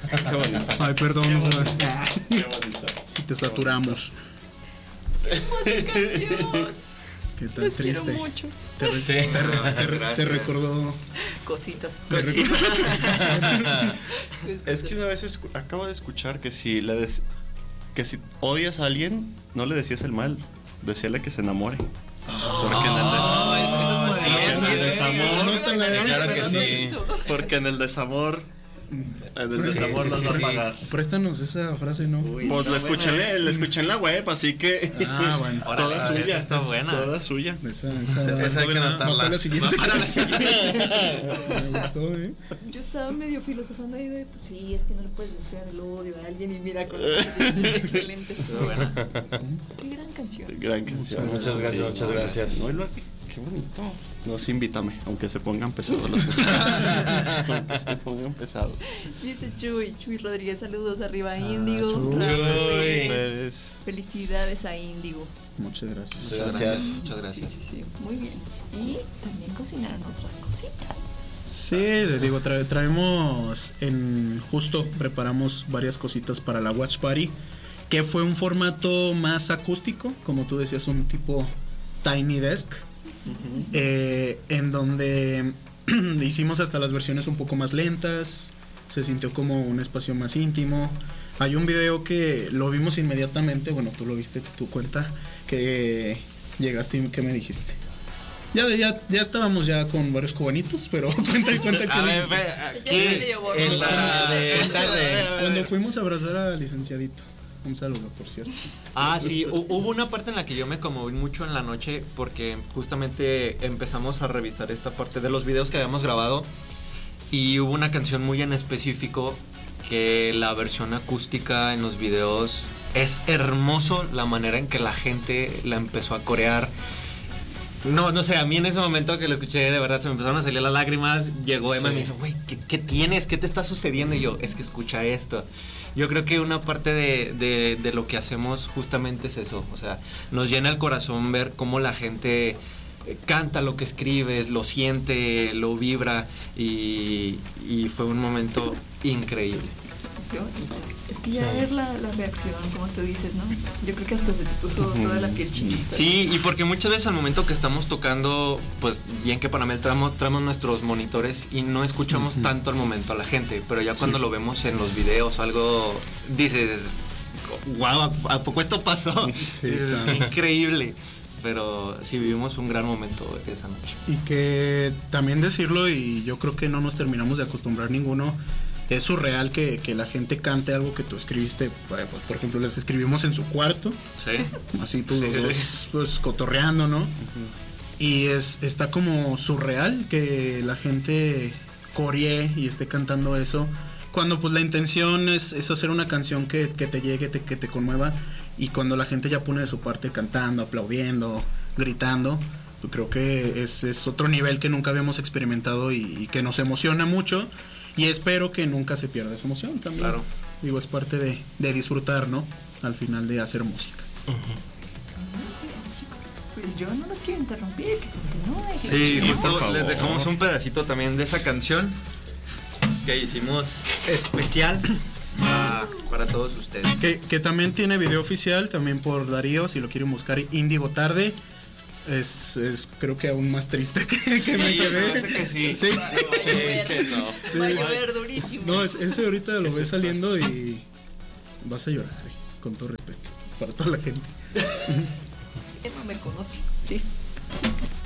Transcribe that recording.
Qué bonito. Ay, perdón. Qué bonito. Si te saturamos. Hermosa canción. Qué tan Los triste. quiero mucho. Te recordó. Cositas. Es que una vez acabo de escuchar que si odias a alguien, no le decías el mal, decíale que se enamore. Porque en el desamor, Claro que sí. porque en el desamor nos va a pagar. Préstanos esa frase, ¿no? Pues la escuché en la web, así que Bueno. toda suya. Está buena. Toda suya. Esa hay que anotarla. para la siguiente. Me gustó, Yo estaba medio filosofando ahí de, pues sí, es que no le puedes desear el odio a alguien y mira, excelente. Buena. Qué gran canción. Gran canción. Muchas gracias. No, qué bonito. Nos invítame, aunque se pongan pesados los muchachos. Aunque se pongan pesados. Dice Chuy Rodríguez, saludos arriba a Índigo. Pérez. Felicidades a Índigo. Muchas gracias. Muchas gracias. Sí, muy bien. Y también cocinaron otras cositas. Sí, le digo, traemos preparamos varias cositas para la Watch Party, que fue un formato más acústico, como tú decías, un tipo Tiny Desk, en donde hicimos hasta las versiones un poco más lentas, se sintió como un espacio más íntimo. Hay un video que lo vimos inmediatamente, bueno, tú lo viste tu cuenta, que llegaste y ¿qué me dijiste? Ya estábamos ya con varios cubanitos, pero cuenta que cuando fuimos a abrazar al licenciadito. Un saludo, por cierto. Sí, hubo una parte en la que yo me conmoví mucho en la noche porque justamente empezamos a revisar esta parte de los videos que habíamos grabado y hubo una canción muy en específico que la versión acústica en los videos es hermoso, la manera en que la gente la empezó a corear. No sé, a mí en ese momento que lo escuché, de verdad se me empezaron a salir las lágrimas. Llegó Emma y me dijo, güey, ¿qué tienes? ¿Qué te está sucediendo? Y yo, es que escucha esto. Yo creo que una parte de lo que hacemos justamente es eso. O sea, nos llena el corazón ver cómo la gente canta lo que escribes, lo siente, lo vibra. Y fue un momento increíble. Qué bonito. Es que ya ver la reacción, como tú dices, ¿no? Yo creo que hasta se te puso toda la piel chinita. Sí, y porque muchas veces al momento que estamos tocando, pues bien que para mí traemos nuestros monitores y no escuchamos tanto al momento a la gente, pero ya cuando lo vemos en los videos o algo, dices, wow, ¿a poco esto pasó? Sí, dices, claro. Increíble. Pero sí vivimos un gran momento esa noche. Y que también decirlo, y yo creo que no nos terminamos de acostumbrar ninguno, es surreal que la gente cante algo que tú escribiste. Pues, por ejemplo, les escribimos en su cuarto. Sí. Así pues los dos pues cotorreando, ¿no? Y está como surreal que la gente coree y esté cantando eso, cuando pues la intención es hacer una canción que te llegue, que te conmueva. Y cuando la gente ya pone de su parte cantando, aplaudiendo, gritando, yo creo que es otro nivel que nunca habíamos experimentado y que nos emociona mucho. Y espero que nunca se pierda esa emoción también. Claro. Digo, es parte de disfrutar, ¿no? Al final de hacer música. Pues yo no los quiero interrumpir, que continúe. Sí, justo por favor. les dejamos un pedacito también de esa canción que hicimos especial para todos ustedes. Que también tiene video oficial, también por Darío, si lo quieren buscar, Índigo Tarde. Es creo que aún más triste que me quedé. Que sí. Sí. Que no. Sí. Va a llover durísimo. No, ese ahorita lo ves saliendo y vas a llorar, con todo respeto, para toda la gente. Él no me conoce. Sí.